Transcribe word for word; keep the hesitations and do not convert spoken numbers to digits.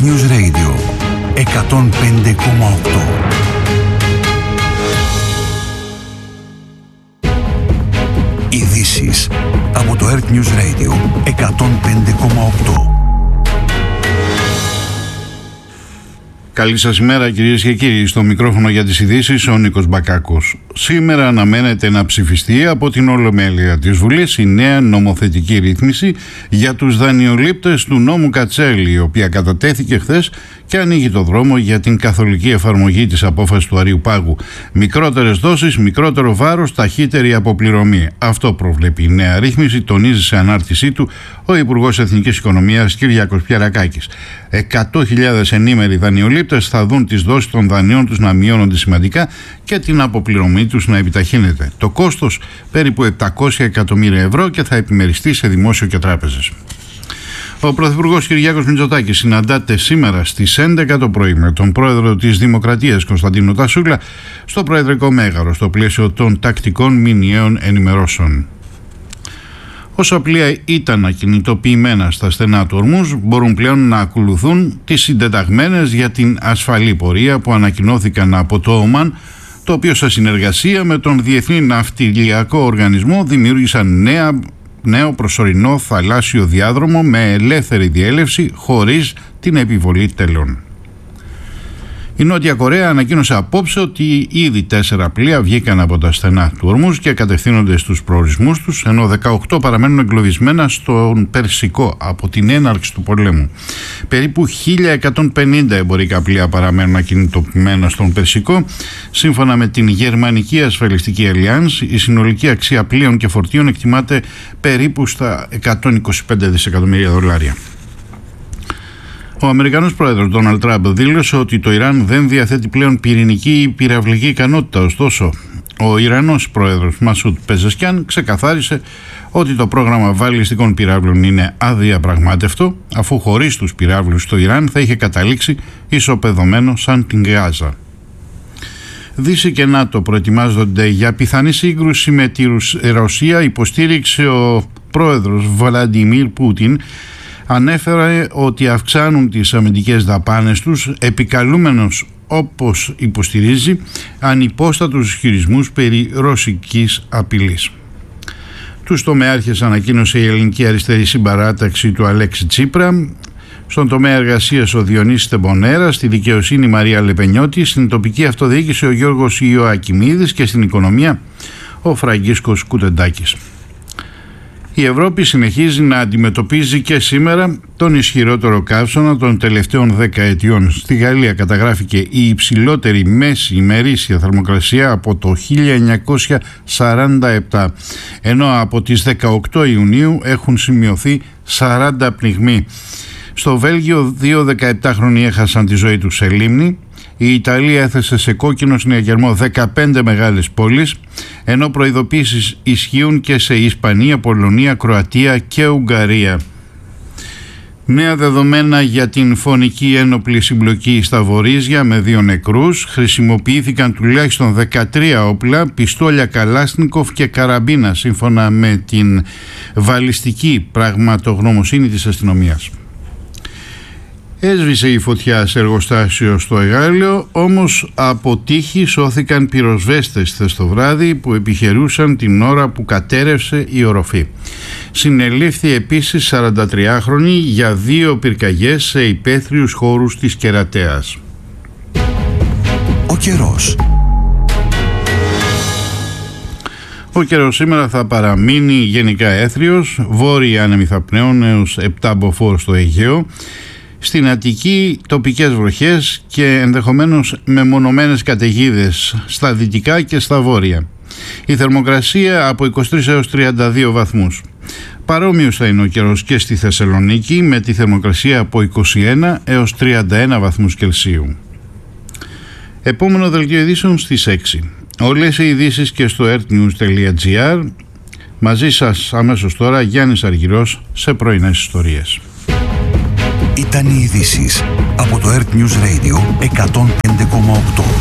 News Radio εκατόν πέντε κόμμα οκτώ. Ειδήσεις από το Earth News Radio εκατόν πέντε κόμμα οκτώ. Καλή σας ημέρα κυρίες και κύριοι, στο μικρόφωνο για τις ειδήσεις ο Νίκος Μπακάκος. Σήμερα αναμένεται να ψηφιστεί από την Ολομέλεια της Βουλής η νέα νομοθετική ρύθμιση για τους δανειολήπτες του νόμου Κατσέλη, η οποία κατατέθηκε χθες και ανοίγει το δρόμο για την καθολική εφαρμογή της απόφασης του Αριουπάγου. Μικρότερες δόσεις, μικρότερο βάρος, ταχύτερη αποπληρωμή. Αυτό προβλέπει η νέα ρύθμιση, τονίζει σε ανάρτησή του ο Υπουργός Εθνικής Οικονομίας Κυριάκος Πιερακάκης. εκατό χιλιάδες ενήμεροι δανειολήπτες θα δουν τις δόσεις των δανείων τους να μειώνονται σημαντικά και την αποπληρωμή τους να επιταχύνεται. Το κόστος περίπου επτακόσια εκατομμύρια ευρώ και θα επιμεριστεί σε δημόσιο και τράπεζες. Ο Πρωθυπουργός Κυριάκος Μητσοτάκης συναντάται σήμερα στις έντεκα το πρωί με τον πρόεδρο της Δημοκρατίας Κωνσταντίνο Τασούλα στο Προεδρικό Μέγαρο, στο πλαίσιο των τακτικών μηνιαίων ενημερώσεων. Όσα πλοία ήταν ακινητοποιημένα στα στενά του Ορμούζ μπορούν πλέον να ακολουθούν τις συντεταγμένες για την ασφαλή πορεία που ανακοινώθηκαν από το Ομάν, το οποίο σε συνεργασία με τον Διεθνή Ναυτιλιακό Οργανισμό δημιούργησαν νέα, νέο προσωρινό θαλάσσιο διάδρομο με ελεύθερη διέλευση χωρίς την επιβολή τελών. Η Νότια Κορέα ανακοίνωσε απόψε ότι ήδη τέσσερα πλοία βγήκαν από τα στενά του Ορμούζ και κατευθύνονται στους προορισμούς τους, ενώ δεκαοκτώ παραμένουν εγκλωβισμένα στον Περσικό από την έναρξη του πολέμου. Περίπου χίλια εκατόν πενήντα εμπορικά πλοία παραμένουν ακινητοποιημένα στον Περσικό. Σύμφωνα με την Γερμανική Ασφαλιστική Allianz, η συνολική αξία πλοίων και φορτίων εκτιμάται περίπου στα εκατόν είκοσι πέντε δισεκατομμύρια δολάρια. Ο Αμερικανός πρόεδρος Ντόναλντ Τραμπ δήλωσε ότι το Ιράν δεν διαθέτει πλέον πυρηνική ή πυραυλική ικανότητα. Ωστόσο, ο Ιρανός πρόεδρος Μασούτ Πεζεσκιάν ξεκαθάρισε ότι το πρόγραμμα βαλιστικών πυράβλων είναι αδιαπραγμάτευτο, αφού χωρίς τους πυράβλους το Ιράν θα είχε καταλήξει ισοπεδωμένο σαν την Γάζα. Δύση και ΝΑΤΟ προετοιμάζονται για πιθανή σύγκρουση με τη Ρωσία, υποστήριξε ο πρόεδρος Βλαντιμίρ Πούτιν. Ανέφερε ότι αυξάνουν τις αμυντικές δαπάνες τους, επικαλούμενος, όπως υποστηρίζει, ανυπόστατους ισχυρισμούς περί ρωσικής απειλής. Τους τομεάρχες ανακοίνωσε η Ελληνική Αριστερή Συμπαράταξη του Αλέξη Τσίπρα, στον τομέα εργασίας ο Διονύσης Τεμπονέρα, στη δικαιοσύνη Μαρία Λεπενιώτη, στην τοπική αυτοδιοίκηση ο Γιώργος Ιωακιμίδης και στην οικονομία ο Φραγκίσκος Κουτεντάκης. Η Ευρώπη συνεχίζει να αντιμετωπίζει και σήμερα τον ισχυρότερο καύσωνα των τελευταίων δεκαετιών. Στη Γαλλία καταγράφηκε η υψηλότερη μέση ημερήσια θερμοκρασία από το χίλια εννιακόσια σαράντα επτά, ενώ από τις δεκαοκτώ Ιουνίου έχουν σημειωθεί σαράντα πνιγμοί. Στο Βέλγιο δύο δεκαεπτάχρονοι έχασαν τη ζωή τους σε λίμνη. Η Ιταλία έθεσε σε κόκκινο συναγερμό δεκαπέντε μεγάλες πόλεις, ενώ προειδοποίησεις ισχύουν και σε Ισπανία, Πολωνία, Κροατία και Ουγγαρία. Νέα δεδομένα για την φωνική ένοπλη συμπλοκή στα Βορίζια με δύο νεκρούς. Χρησιμοποιήθηκαν τουλάχιστον δεκατρία όπλα, πιστόλια Καλάσνικοφ και καραμπίνα, σύμφωνα με την βαλιστική πραγματογνωμοσύνη της αστυνομίας. Έσβησε η φωτιά σε εργοστάσιο στο Εγάλεο, όμως από τύχη σώθηκαν πυροσβέστες χθες το βράδυ που επιχειρούσαν την ώρα που κατέρευσε η οροφή. Συνελήφθη επίσης σαραντατριάχρονη για δύο πυρκαγιές σε υπαίθριους χώρους της Κερατέας. Ο καιρός. Ο καιρός σήμερα θα παραμείνει γενικά έθριος, βόρειοι άνεμοι θα πνέουν έως επτά μποφόρ στο Αιγαίο. Στην Αττική τοπικές βροχές και ενδεχομένως μεμονωμένες καταιγίδες στα δυτικά και στα βόρεια. Η θερμοκρασία από είκοσι τρεις έως τριάντα δύο βαθμούς. Παρόμοιος θα είναι ο καιρός και στη Θεσσαλονίκη με τη θερμοκρασία από είκοσι ένα έως τριάντα ένα βαθμούς Κελσίου. Επόμενο δελτίο ειδήσεων στις έξι. Όλες οι ειδήσεις και στο earthnews.gr. Μαζί σας αμέσως τώρα Γιάννης Αργυρός σε πρωινές ιστορίες. Ήταν οι ειδήσεις από το Earth News Radio εκατόν πέντε κόμμα οκτώ.